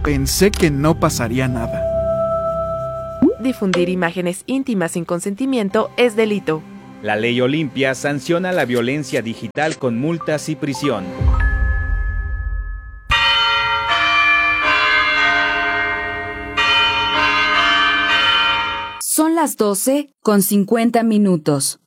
Pensé que no pasaría nada. Difundir imágenes íntimas sin consentimiento es delito. La ley Olimpia sanciona la violencia digital con multas y prisión. Son las 12:50.